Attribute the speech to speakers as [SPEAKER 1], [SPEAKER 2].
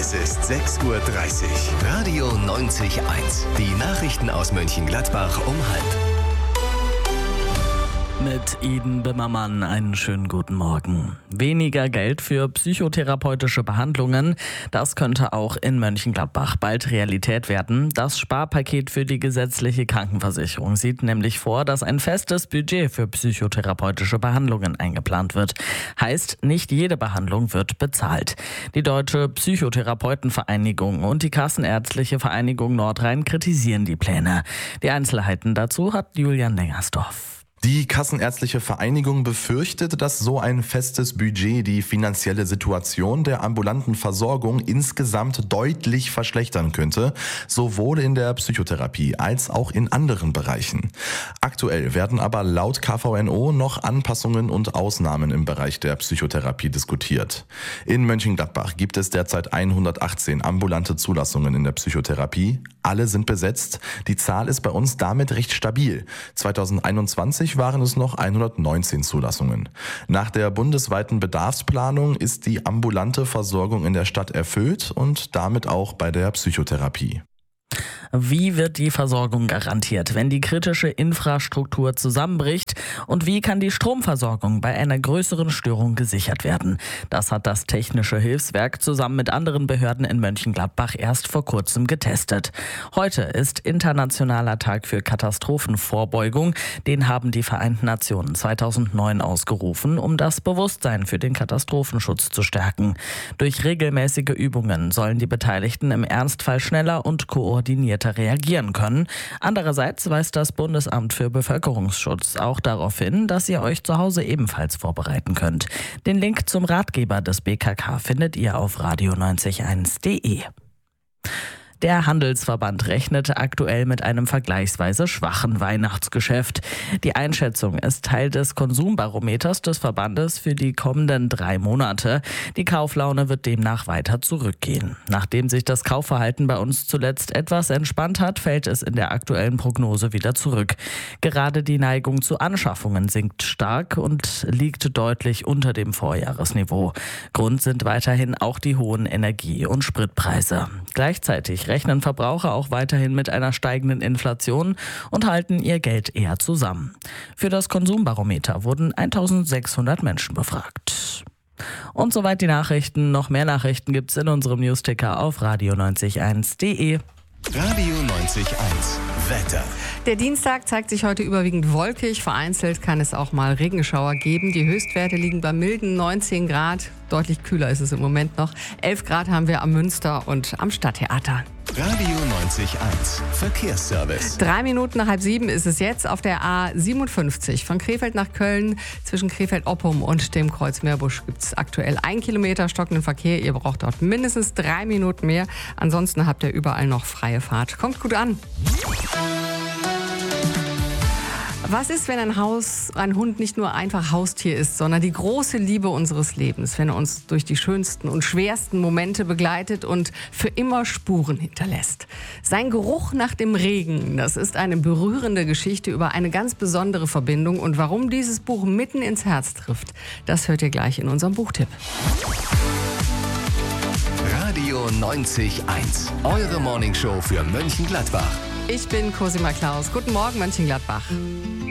[SPEAKER 1] Es ist 6:30 Uhr. Radio 90.1. Die Nachrichten aus Mönchengladbach um 12:30.
[SPEAKER 2] Mit Iden Bimmermann einen schönen guten Morgen. Weniger Geld für psychotherapeutische Behandlungen, das könnte auch in Mönchengladbach bald Realität werden. Das Sparpaket für die gesetzliche Krankenversicherung sieht nämlich vor, dass ein festes Budget für psychotherapeutische Behandlungen eingeplant wird. Heißt, nicht jede Behandlung wird bezahlt. Die Deutsche Psychotherapeutenvereinigung und die Kassenärztliche Vereinigung Nordrhein kritisieren die Pläne. Die Einzelheiten dazu hat Julian Lengersdorf.
[SPEAKER 3] Die Kassenärztliche Vereinigung befürchtet, dass so ein festes Budget die finanzielle Situation der ambulanten Versorgung insgesamt deutlich verschlechtern könnte, sowohl in der Psychotherapie als auch in anderen Bereichen. Aktuell werden aber laut KVNO noch Anpassungen und Ausnahmen im Bereich der Psychotherapie diskutiert. In Mönchengladbach gibt es derzeit 118 ambulante Zulassungen in der Psychotherapie. Alle sind besetzt. Die Zahl ist bei uns damit recht stabil. 2021 waren es noch 119 Zulassungen. Nach der bundesweiten Bedarfsplanung ist die ambulante Versorgung in der Stadt erfüllt und damit auch bei der Psychotherapie.
[SPEAKER 2] Wie wird die Versorgung garantiert, wenn die kritische Infrastruktur zusammenbricht? Und wie kann die Stromversorgung bei einer größeren Störung gesichert werden? Das hat das Technische Hilfswerk zusammen mit anderen Behörden in Mönchengladbach erst vor kurzem getestet. Heute ist Internationaler Tag für Katastrophenvorbeugung. Den haben die Vereinten Nationen 2009 ausgerufen, um das Bewusstsein für den Katastrophenschutz zu stärken. Durch regelmäßige Übungen sollen die Beteiligten im Ernstfall schneller und koordinierter reagieren können. Andererseits weist das Bundesamt für Bevölkerungsschutz auch darauf hin, dass ihr euch zu Hause ebenfalls vorbereiten könnt. Den Link zum Ratgeber des BKK findet ihr auf radio901.de. Der Handelsverband rechnet aktuell mit einem vergleichsweise schwachen Weihnachtsgeschäft. Die Einschätzung ist Teil des Konsumbarometers des Verbandes für die kommenden 3 Monate. Die Kauflaune wird demnach weiter zurückgehen. Nachdem sich das Kaufverhalten bei uns zuletzt etwas entspannt hat, fällt es in der aktuellen Prognose wieder zurück. Gerade die Neigung zu Anschaffungen sinkt stark und liegt deutlich unter dem Vorjahresniveau. Grund sind weiterhin auch die hohen Energie- und Spritpreise. Gleichzeitig rechnen Verbraucher auch weiterhin mit einer steigenden Inflation und halten ihr Geld eher zusammen. Für das Konsumbarometer wurden 1600 Menschen befragt. Und soweit die Nachrichten. Noch mehr Nachrichten gibt's in unserem Newsticker auf radio901.de.
[SPEAKER 1] Radio 90.1. Wetter.
[SPEAKER 4] Der Dienstag zeigt sich heute überwiegend wolkig. Vereinzelt kann es auch mal Regenschauer geben. Die Höchstwerte liegen bei milden 19 Grad. Deutlich kühler ist es im Moment noch. 11 Grad haben wir am Münster und am Stadttheater.
[SPEAKER 1] Radio 90.1. Verkehrsservice.
[SPEAKER 4] 3 Minuten nach 6:30 ist es jetzt auf der A57 von Krefeld nach Köln. Zwischen Krefeld-Oppum und dem Kreuz Meerbusch gibt es aktuell 1 Kilometer stockenden Verkehr. Ihr braucht dort mindestens 3 Minuten mehr. Ansonsten habt ihr überall noch freie Fahrt. Kommt gut an. Was ist, wenn ein Hund nicht nur einfach Haustier ist, sondern die große Liebe unseres Lebens, wenn er uns durch die schönsten und schwersten Momente begleitet und für immer Spuren hinterlässt? Sein Geruch nach dem Regen, das ist eine berührende Geschichte über eine ganz besondere Verbindung. Und warum dieses Buch mitten ins Herz trifft, das hört ihr gleich in unserem Buchtipp.
[SPEAKER 1] Radio 90.1. Eure Morningshow für Mönchengladbach.
[SPEAKER 4] Ich bin Cosima Klaus. Guten Morgen, Mönchengladbach.